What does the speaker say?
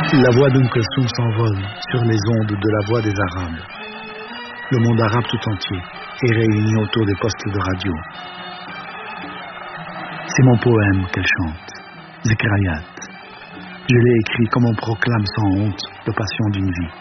La voix d'Oum Kulsoum s'envole sur les ondes de la voix des Arabes. Le monde arabe tout entier est réuni autour des postes de radio. C'est mon poème qu'elle chante, Zikrayat. Je l'ai écrit comme on proclame sans honte la passion d'une vie.